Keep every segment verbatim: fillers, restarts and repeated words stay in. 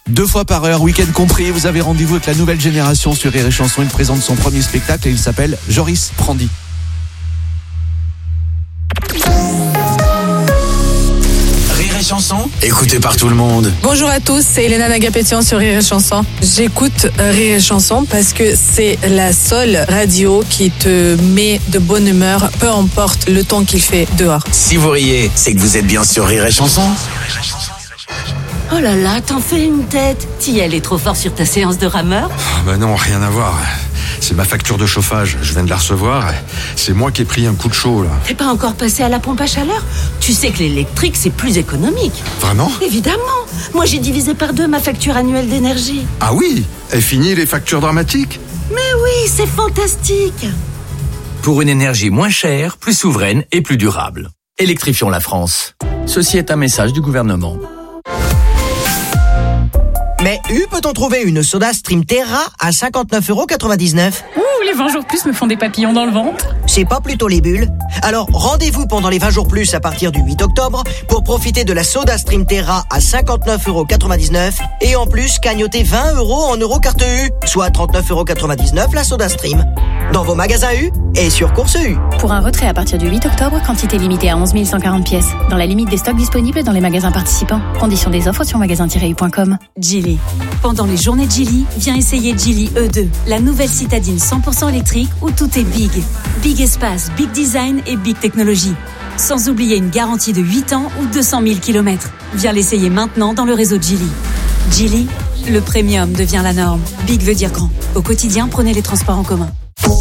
Deux fois par heure, week-end compris, vous avez rendez-vous avec la nouvelle génération sur Rire et Chanson. Il présente son premier spectacle et il s'appelle Joris Prandi. Chanson, écoutée par tout le monde. Bonjour à tous, c'est Elena Nagapétian sur Rire et Chanson. J'écoute Rire et Chanson parce que c'est la seule radio qui te met de bonne humeur, peu importe le temps qu'il fait dehors. Si vous riez, c'est que vous êtes bien sur Rire et Chanson. Oh là là, t'en fais une tête. T'y allais trop fort sur ta séance de rameur? Ah bah non, rien à voir. C'est ma facture de chauffage, je viens de la recevoir. C'est moi qui ai pris un coup de chaud là. T'es pas encore passé à la pompe à chaleur? Tu sais que l'électrique c'est plus économique. Vraiment? Évidemment. Moi j'ai divisé par deux ma facture annuelle d'énergie. Ah oui? Et fini les factures dramatiques? Mais oui, c'est fantastique. Pour une énergie moins chère, plus souveraine et plus durable. Électrifions la France. Ceci est un message du gouvernement. Mais U, peut-on trouver une soda Stream Terra à cinquante-neuf euros quatre-vingt-dix-neuf? Ouh, les vingt jours plus me font des papillons dans le ventre. C'est pas plutôt les bulles? Alors, rendez-vous pendant les vingt jours plus à partir du huit octobre pour profiter de la soda Stream Terra à cinquante-neuf euros quatre-vingt-dix-neuf et en plus cagnoter vingt euros en euro carte U, soit trente-neuf euros quatre-vingt-dix-neuf la soda Stream. Dans vos magasins U et sur Course U. Pour un retrait à partir du huit octobre, quantité limitée à onze mille cent quarante pièces. Dans la limite des stocks disponibles dans les magasins participants. Conditions des offres sur magasin tiret u point com. Geely. Pendant les journées de Geely, viens essayer Geely E deux, la nouvelle citadine cent pour cent électrique où tout est big. Big espace, big design et big technologie. Sans oublier une garantie de huit ans ou deux cent mille kilomètres. Viens l'essayer maintenant dans le réseau Geely. Geely, le premium devient la norme. Big veut dire grand. Au quotidien, prenez les transports en commun.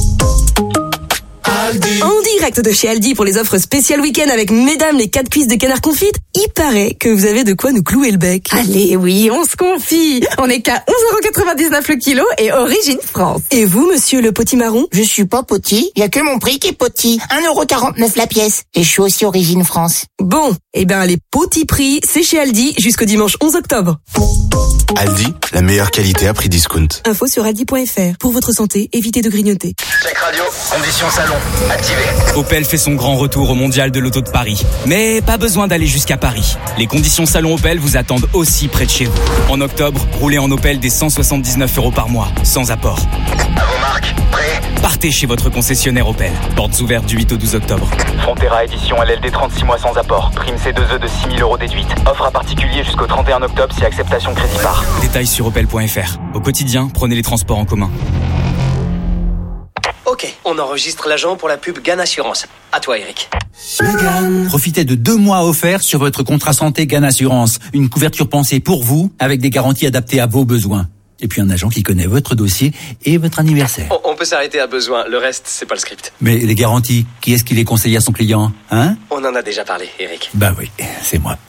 En direct de chez Aldi pour les offres spéciales week-end avec mesdames les quatre cuisses de canard confites, il paraît que vous avez de quoi nous clouer le bec. Allez, oui, on se confie. On est qu'à onze euros quatre-vingt-dix-neuf le kilo et origine France. Et vous, monsieur le potimarron? Je suis pas poti, y a que mon prix qui est poti. un euro quarante-neuf la pièce. Et je suis aussi origine France. Bon, eh ben les petits prix, c'est chez Aldi jusqu'au dimanche onze octobre. Aldi, la meilleure qualité à prix discount. Info sur aldi point f r. Pour votre santé, évitez de grignoter. Check radio, conditions salon, activé. Opel fait son grand retour au Mondial de l'Auto de Paris. Mais pas besoin d'aller jusqu'à Paris. Les conditions salon Opel vous attendent aussi près de chez vous. En octobre, roulez en Opel dès cent soixante-dix-neuf euros par mois, sans apport. À vos marques, prêt? Partez chez votre concessionnaire Opel. Portes ouvertes du huit au douze octobre. Frontera édition L L D trente-six mois sans apport. Prime C deux E de six mille euros déduite. Offre à particulier jusqu'au trente et un octobre si acceptation crédit par. Détails sur opel point f r. Au quotidien, prenez les transports en commun. Ok, on enregistre l'agent pour la pub Gan Assurance. À toi, Eric. Profitez de deux mois offerts sur votre contrat santé Gan Assurance. Une couverture pensée pour vous, avec des garanties adaptées à vos besoins. Et puis un agent qui connaît votre dossier et votre anniversaire. On, on peut s'arrêter à besoin, le reste, c'est pas le script. Mais les garanties, qui est-ce qui les conseille à son client, hein? On en a déjà parlé, Eric. Bah oui, c'est moi.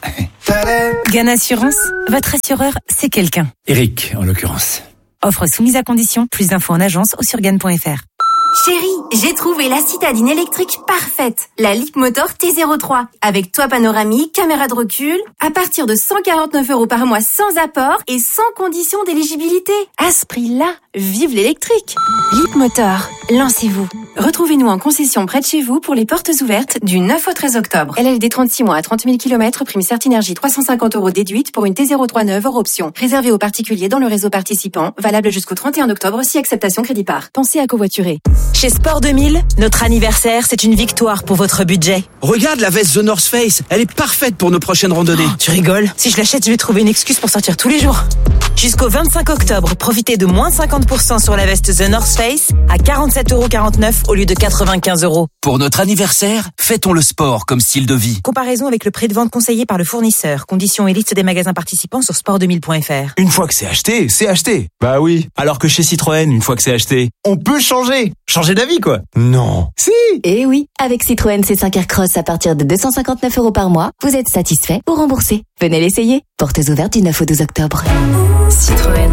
Gan Assurance, votre assureur, c'est quelqu'un. Eric, en l'occurrence. Offre soumise à condition, plus d'infos en agence ou sur gan point f r. Chérie, j'ai trouvé la citadine électrique parfaite, la Leapmotor T zéro trois, avec toit panoramique, caméra de recul, à partir de cent quarante-neuf euros par mois sans apport et sans condition d'éligibilité. À ce prix-là, vive l'électrique. Leapmotor, lancez-vous. Retrouvez-nous en concession près de chez vous pour les portes ouvertes du neuf au treize octobre. L L D trente-six mois à trente mille kilomètres, prime Certinergie trois cent cinquante euros déduite pour une T zéro trois neuve hors option. Réservé aux particuliers dans le réseau participant, valable jusqu'au trente et un octobre si acceptation crédit par. Pensez à covoiturer. Chez Sport deux mille, notre anniversaire, c'est une victoire pour votre budget. Regarde la veste The North Face, elle est parfaite pour nos prochaines randonnées. Oh, tu rigoles? Si je l'achète, je vais trouver une excuse pour sortir tous les jours. Jusqu'au vingt-cinq octobre, profitez de moins cinquante pour cent sur la veste The North Face à quarante-sept euros quarante-neuf au lieu de quatre-vingt-quinze euros. Pour notre anniversaire, fêtons le sport comme style de vie. Comparaison avec le prix de vente conseillé par le fournisseur. Conditions et liste des magasins participants sur sport deux mille point f r. Une fois que c'est acheté, c'est acheté. Bah oui. Alors que chez Citroën, une fois que c'est acheté, on peut changer. Changer d'avis, quoi. Non. Si. Eh oui. Avec Citroën C cinq Aircross à partir de deux cent cinquante-neuf euros par mois, vous êtes satisfait ou remboursé. Venez l'essayer. Portes ouvertes du neuf au douze octobre. Citroën.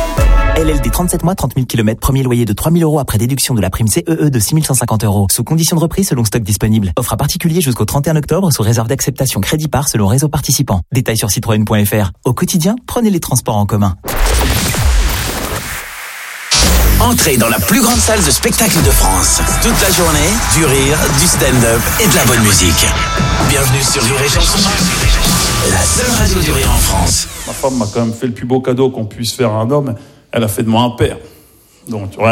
L L D trente-sept mois, trente mille kilomètres, premier loyer de trois mille euros après déduction de la prime C E E de six mille cent cinquante euros. Sous condition de reprise selon stock disponible. Offre à particulier jusqu'au trente et un octobre sous réserve d'acceptation crédit par selon réseau participant. Détails sur citroën point f r. Au quotidien, prenez les transports en commun. Entrez dans la plus grande salle de spectacle de France. Toute la journée, du rire, du stand-up et de la bonne musique. Bienvenue sur Rire et Chanson, la seule radio du rire en France. Ma femme m'a quand même fait le plus beau cadeau qu'on puisse faire à un homme. Elle a fait de moi un père. Donc, ouais.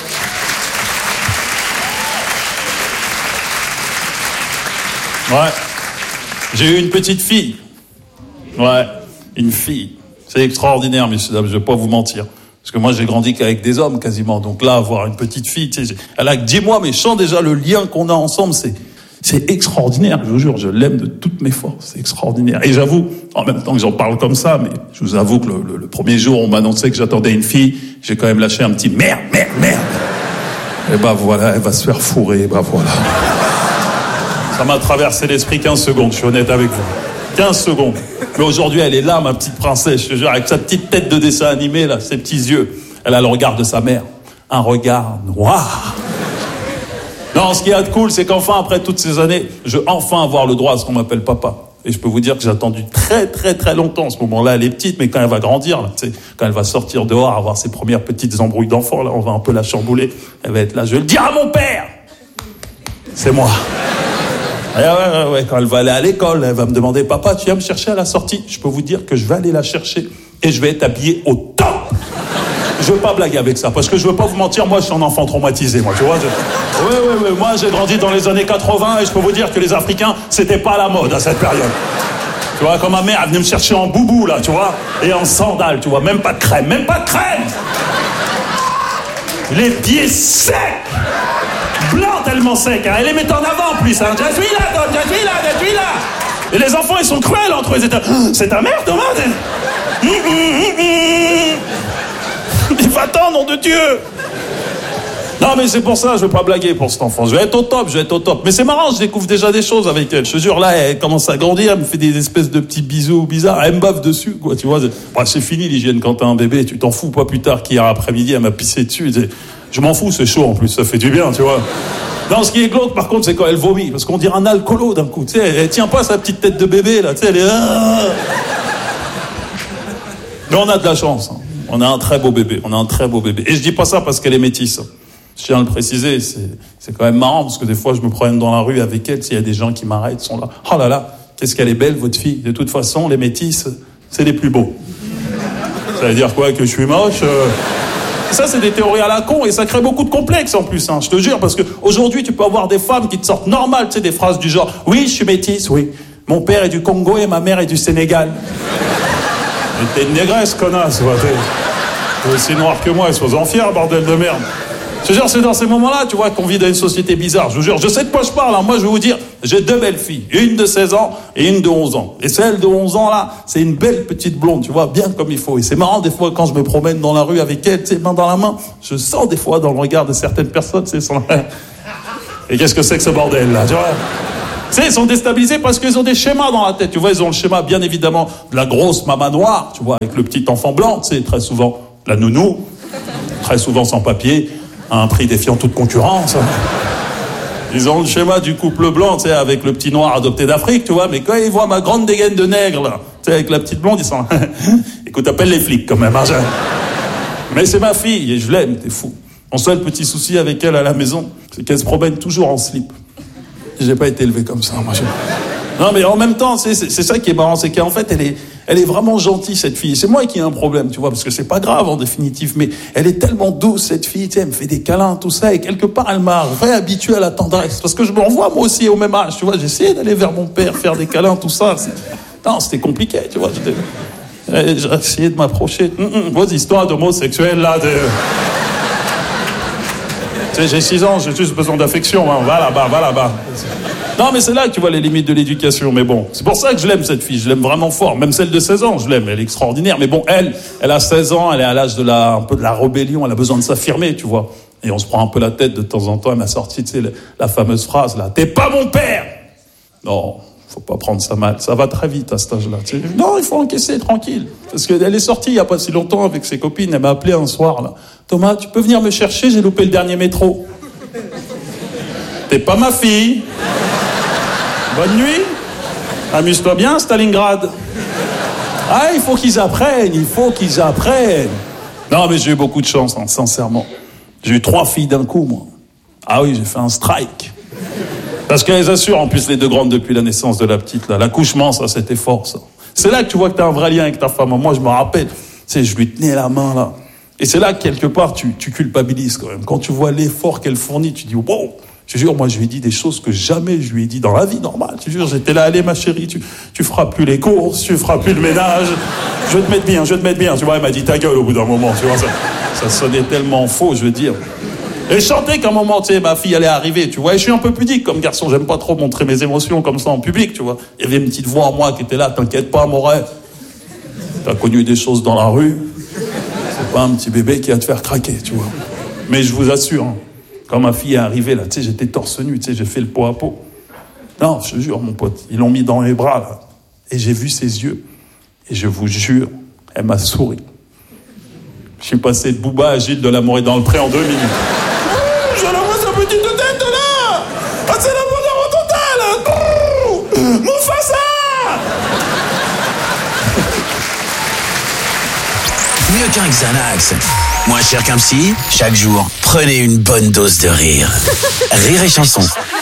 Ouais. J'ai eu une petite fille. Ouais, une fille. C'est extraordinaire, messieurs, dames, je vais pas vous mentir. Parce que moi, j'ai grandi qu'avec des hommes, quasiment. Donc là, avoir une petite fille, tu sais, elle a que dix mois, mais je sens déjà le lien qu'on a ensemble, c'est, c'est extraordinaire. Je vous jure, je l'aime de toutes mes forces. C'est extraordinaire. Et j'avoue, en même temps que j'en parle comme ça, mais je vous avoue que le, le, le premier jour, on m'a annoncé que j'attendais une fille, j'ai quand même lâché un petit merde, merde, merde. Et bah voilà, elle va se faire fourrer, et bah voilà. Ça m'a traversé l'esprit quinze secondes, je suis honnête avec vous. quinze secondes. Mais aujourd'hui, elle est là, ma petite princesse, je te jure, avec sa petite tête de dessin animé, là, ses petits yeux. Elle a le regard de sa mère. Un regard noir. Non, ce qui est cool, c'est qu'enfin, après toutes ces années, je vais enfin avoir le droit à ce qu'on m'appelle papa. Et je peux vous dire que j'ai attendu très, très, très longtemps. À ce moment-là, elle est petite, mais quand elle va grandir, là, tu sais, quand elle va sortir dehors, avoir ses premières petites embrouilles d'enfants, là, on va un peu la chambouler. Elle va être là, je vais le dire à mon père. C'est moi. Ouais, ouais, ouais, quand elle va aller à l'école, elle va me demander, papa, tu viens me chercher à la sortie? Je peux vous dire que je vais aller la chercher et je vais être habillé au top. Je veux pas blaguer avec ça, parce que je veux pas vous mentir, moi je suis un enfant traumatisé, moi, tu vois. Je... Ouais, ouais, ouais, moi j'ai grandi dans les années quatre-vingts et je peux vous dire que les Africains, c'était pas la mode à cette période. Tu vois, quand ma mère, elle venait me chercher en boubou, là, tu vois, et en sandales, tu vois, même pas de crème, même pas de crème. Les pieds secs. Blanc tellement sec, hein. Elle les met en avant en plus, hein. Je suis là, Tom, je suis là, je suis là. Et les enfants, ils sont cruels entre eux. C'est ta mère, Thomas? Hum, hum, hum, hum. Mais va-t'en, nom de Dieu. Non, mais c'est pour ça, je veux pas blaguer pour cet enfant. Je vais être au top, je vais être au top. Mais c'est marrant, je découvre déjà des choses avec elle. Je te jure, là, elle commence à grandir, elle me fait des espèces de petits bisous bizarres. Elle me bave dessus, quoi, tu vois. Bah, c'est fini l'hygiène quand t'as un bébé, tu t'en fous pas plus tard qu'hier après-midi, elle m'a pissé dessus. Je m'en fous, c'est chaud en plus, ça fait du bien, tu vois. Non, ce qui est glauque, par contre, c'est quand elle vomit, parce qu'on dirait un alcoolo d'un coup, tu sais, elle tient pas sa petite tête de bébé, là, tu sais, elle est... Mais on a de la chance, hein. On a un très beau bébé, on a un très beau bébé. Et je dis pas ça parce qu'elle est métisse. Je tiens à le préciser, c'est, c'est quand même marrant, parce que des fois, je me promène dans la rue avec elle, s'il y a des gens qui m'arrêtent, sont là, oh là là, qu'est-ce qu'elle est belle, votre fille. De toute façon, les métisses, c'est les plus beaux. Ça veut dire quoi, que je suis moche euh... Ça, c'est des théories à la con et ça crée beaucoup de complexes en plus, hein, je te jure, parce que aujourd'hui, tu peux avoir des femmes qui te sortent normales, tu sais, des phrases du genre « Oui, je suis métisse, oui. Mon père est du Congo et ma mère est du Sénégal. » Mais t'es une négresse, connasse, ouais, t'es, t'es aussi noire que moi, sois-en fier, bordel de merde. Je te jure, c'est dans ces moments-là, tu vois, qu'on vit dans une société bizarre. Je vous jure, je sais de quoi je parle, hein. Moi, je vais vous dire, j'ai deux belles filles. Une de seize ans et une de onze ans. Et celle de onze ans, là, c'est une belle petite blonde, tu vois, bien comme il faut. Et c'est marrant, des fois, quand je me promène dans la rue avec elle, tu sais, main dans la main, je sens des fois dans le regard de certaines personnes, c'est son... Et qu'est-ce que c'est que ce bordel, là, tu vois? Tu sais, ils sont déstabilisés parce qu'ils ont des schémas dans la tête. Tu vois, ils ont le schéma, bien évidemment, de la grosse maman noire, tu vois, avec le petit enfant blanc, tu sais, très souvent, la nounou, très souvent sans papier, à un prix défiant toute concurrence. Ils ont le schéma du couple blanc, tu sais, avec le petit noir adopté d'Afrique, tu vois, mais quand ils voient ma grande dégaine de nègre, là, tu sais, avec la petite blonde, ils sont... Écoute, appelle les flics, quand même, hein, je... Mais c'est ma fille, et je l'aime, t'es fou. Mon seul petit souci avec elle à la maison, c'est qu'elle se promène toujours en slip. J'ai pas été élevé comme ça, moi. Je... Non, mais en même temps, c'est, c'est, c'est ça qui est marrant, c'est qu'en fait, elle est, elle est vraiment gentille, cette fille. C'est moi qui ai un problème, tu vois, parce que c'est pas grave, en définitive, mais elle est tellement douce, cette fille, tu sais, elle me fait des câlins, tout ça, et quelque part, elle m'a réhabitué à la tendresse, parce que je me revois, moi aussi, au même âge, tu vois, j'ai essayé d'aller vers mon père, faire des câlins, tout ça. C'est... Non, c'était compliqué, tu vois, j'étais... j'ai essayé de m'approcher. Mmh, mmh, vos histoires d'homosexuels, là, de... Tu sais, j'ai six ans, j'ai juste besoin d'affection, hein. Va là-bas, va là-bas. Non, mais c'est là que tu vois les limites de l'éducation, mais bon. C'est pour ça que je l'aime, cette fille, je l'aime vraiment fort. Même celle de seize ans, je l'aime, elle est extraordinaire. Mais bon, elle, elle a seize ans, elle est à l'âge de la, un peu de la rébellion, elle a besoin de s'affirmer, tu vois. Et on se prend un peu la tête de temps en temps, elle m'a sorti, tu sais, la, la fameuse phrase, là, « T'es pas mon père !» Non, faut pas prendre ça mal, ça va très vite à cet âge-là. Tu sais. Non, il faut encaisser, tranquille. Parce qu'elle est sortie il y a pas si longtemps avec ses copines, elle m'a appelé un soir, là. « Thomas, tu peux venir me chercher, j'ai loupé le dernier métro. » T'es pas ma fille. Bonne nuit. Amuse-toi bien, Stalingrad. Ah, il faut qu'ils apprennent, il faut qu'ils apprennent. Non, mais j'ai eu beaucoup de chance, hein, sincèrement. J'ai eu trois filles d'un coup, moi. Ah oui, j'ai fait un strike. Parce qu'elles assurent, en plus, les deux grandes depuis la naissance de la petite, là. L'accouchement, ça, c'était fort, ça. C'est là que tu vois que t'as un vrai lien avec ta femme. Moi, je me rappelle, tu sais, je lui tenais la main, là. Et c'est là que, quelque part, tu, tu culpabilises, quand même. Quand tu vois l'effort qu'elle fournit, tu dis, wow! Je te jure, moi, je lui ai dit des choses que jamais je lui ai dit dans la vie normale. Je te jure, j'étais là, allez, ma chérie, tu, tu feras plus les courses, tu feras plus le ménage. Je vais te mettre bien, je vais te mettre bien. Tu vois, elle m'a dit ta gueule au bout d'un moment, tu vois, ça, ça sonnait tellement faux, je veux dire. Et je sentais qu'à un moment, tu sais, ma fille allait arriver, tu vois. Et je suis un peu pudique comme garçon, j'aime pas trop montrer mes émotions comme ça en public, tu vois. Il y avait une petite voix en moi qui était là, t'inquiète pas, Moret. T'as connu des choses dans la rue. C'est pas un petit bébé qui va te faire craquer, tu vois. Mais je vous assure, hein, quand ma fille est arrivée, là, tu sais, j'étais torse nu, tu sais, j'ai fait le pot à pot. Non, je te jure, mon pote, ils l'ont mis dans les bras, là. Et j'ai vu ses yeux. Et je vous jure, elle m'a souri. Je suis passé de Booba à Gilles de l'amour est dans le pré en deux minutes. Ouh, je la vois sa petite tête, là. Ah, c'est la bonheur au total. Ouh, Mufasa. Mieux qu'un Xanax, moins cher qu'un psy, chaque jour, prenez une bonne dose de rire. Rire et chanson.